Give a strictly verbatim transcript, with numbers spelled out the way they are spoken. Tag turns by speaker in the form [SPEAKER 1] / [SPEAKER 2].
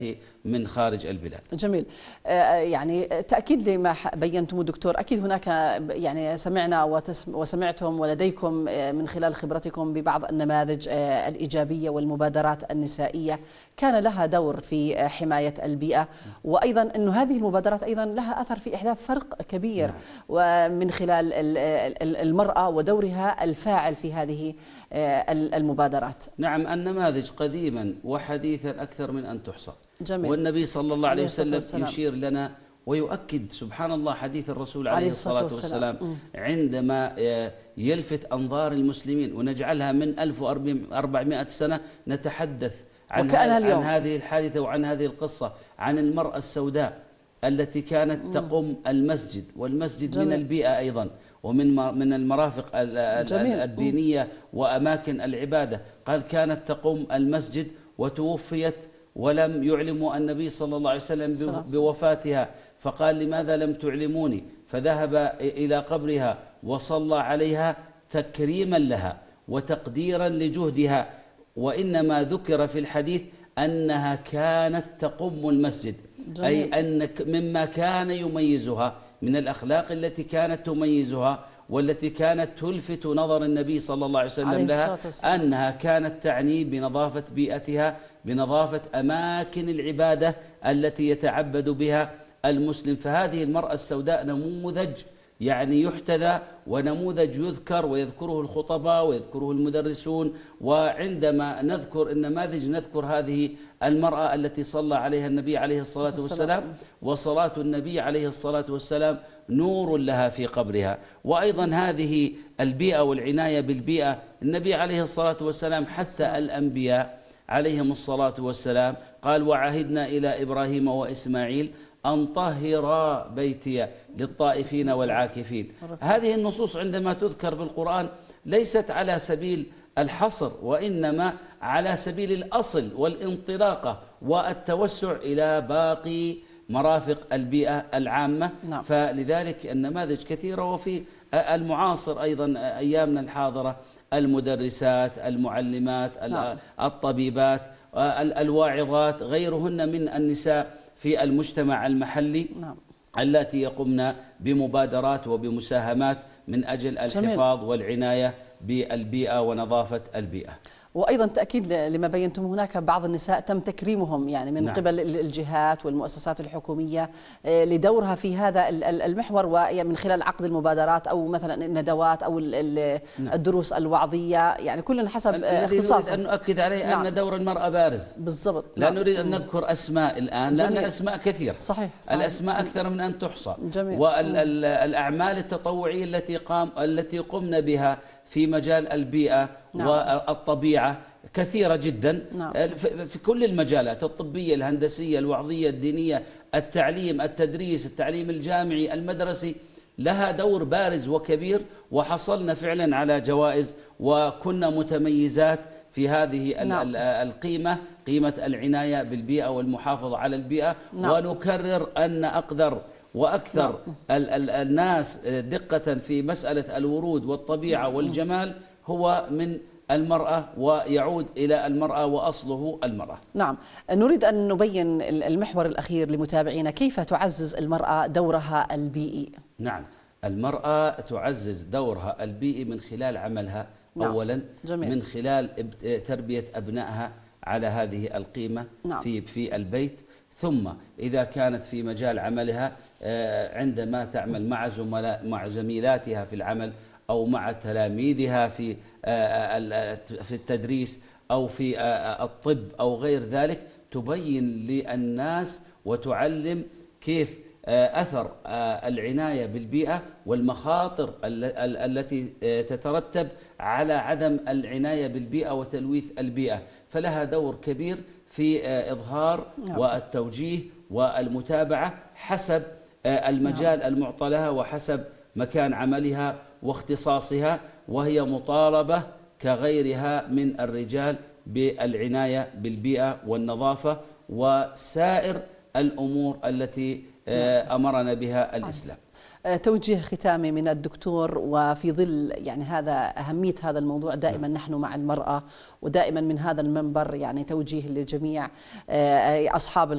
[SPEAKER 1] من خارج البلاد.
[SPEAKER 2] جميل. يعني تأكيد لما بينتم دكتور، أكيد هناك يعني سمعنا وسمعتم ولديكم من خلال خبرتكم ببعض النماذج الإيجابية والمبادرات النسائية كان لها دور في حماية البيئة، وأيضا أن هذه المبادرات أيضا لها أثر في إحداث فرق كبير نعم. ومن خلال المرأة ودورها الفاعل في هذه المبادرات.
[SPEAKER 1] نعم، النماذج قديما وحديثا أكثر من أن تحصى.
[SPEAKER 2] جميل.
[SPEAKER 1] والنبي صلى الله عليه وسلم يشير لنا ويؤكد سبحان الله حديث الرسول عليه, عليه الصلاة والسلام, والسلام عندما يلفت أنظار المسلمين، ونجعلها من ألف وأربعمائة سنة نتحدث عن, عن هذه الحادثة وعن هذه القصة، عن المرأة السوداء التي كانت مم. تقوم المسجد، والمسجد جميل. من البيئة أيضا ومن من المرافق جميل. الدينية وأماكن العبادة. قال كانت تقوم المسجد وتوفيت ولم يعلموا النبي صلى الله عليه وسلم بوفاتها، فقال لماذا لم تعلموني؟ فذهب إلى قبرها وصلى عليها تكريما لها وتقديرا لجهدها. وإنما ذكر في الحديث أنها كانت تقوم المسجد، جميل. أي أن مما كان يميزها من الأخلاق التي كانت تميزها والتي كانت تلفت نظر النبي صلى الله عليه وسلم عليه لها أنها كانت تعني بنظافة بيئتها، بنظافة أماكن العبادة التي يتعبد بها المسلم. فهذه المرأة السوداء نموذج يعني يحتذى، ونموذج يذكر ويذكره الخطباء ويذكره المدرسون. وعندما نذكر النماذج نذكر هذه المرأة التي صلى عليها النبي عليه الصلاة والسلام، وصلاة النبي عليه الصلاة والسلام نور لها في قبرها. وأيضا هذه البيئة والعناية بالبيئة، النبي عليه الصلاة والسلام حتى الأنبياء عليهم الصلاة والسلام قال وعهدنا إلى إبراهيم وإسماعيل أن طهرا بيتي للطائفين والعاكفين. هذه النصوص عندما تذكر بالقرآن ليست على سبيل الحصر، وإنما على سبيل الأصل والانطلاقة والتوسع إلى باقي مرافق البيئة العامة. نعم. فلذلك النماذج كثيرة. وفي المعاصر أيضا أيامنا الحاضرة المدرسات، المعلمات، نعم. الطبيبات، الواعظات، غيرهن من النساء في المجتمع المحلي، نعم. التي يقمن بمبادرات وبمساهمات من أجل الحفاظ جميل. والعناية بالبيئة ونظافة البيئة.
[SPEAKER 2] وأيضا تأكيد لما بينتم هناك بعض النساء تم تكريمهم يعني من نعم. قبل الجهات والمؤسسات الحكومية لدورها في هذا المحور، ومن خلال عقد المبادرات أو مثلا الندوات أو نعم. الدروس الوعظية، يعني كل حسب اختصاصه.
[SPEAKER 1] نريد أن نؤكد عليه نعم. أن دور المرأة بارز
[SPEAKER 2] بالضبط.
[SPEAKER 1] لا نعم. نريد أن نذكر أسماء الآن لأن الأسماء كثيرة.
[SPEAKER 2] صحيح. صحيح.
[SPEAKER 1] الأسماء أكثر من أن تحصى. والأعمال التطوعية التي قام التي قمنا بها في مجال البيئة نعم. والطبيعة كثيرة جدا. نعم. في كل المجالات الطبية، الهندسية، الوعظية، الدينية، التعليم، التدريس، التعليم الجامعي، المدرسي، لها دور بارز وكبير. وحصلنا فعلا على جوائز وكنا متميزات في هذه نعم. القيمة، قيمة العناية بالبيئة والمحافظة على البيئة. نعم. ونكرر أن أقدر وأكثر نعم. ال ال الناس دقة في مسألة الورود والطبيعة نعم. والجمال هو من المرأة، ويعود إلى المرأة وأصله المرأة.
[SPEAKER 2] نعم. نريد أن نبين المحور الأخير لمتابعينا، كيف تعزز المرأة دورها البيئي؟
[SPEAKER 1] نعم، المرأة تعزز دورها البيئي من خلال عملها نعم. أولا جميل. من خلال تربية أبنائها على هذه القيمة نعم. في في البيت، ثم إذا كانت في مجال عملها عندما تعمل مع زملاء مع زميلاتها في العمل أو مع تلاميذها في في التدريس أو في الطب أو غير ذلك، تبين للناس وتعلم كيف أثر العناية بالبيئة والمخاطر التي تترتب على عدم العناية بالبيئة وتلويث البيئة. فلها دور كبير في إظهار نعم. والتوجيه والمتابعة حسب المجال نعم. المعطى لها وحسب مكان عملها واختصاصها، وهي مطالبة كغيرها من الرجال بالعناية بالبيئة والنظافة وسائر الأمور التي أمرنا بها الإسلام.
[SPEAKER 2] توجيه ختامي من الدكتور، وفي ظل يعني هذا أهمية هذا الموضوع دائما نحن مع المرأة، ودائما من هذا المنبر يعني توجيه لجميع أصحاب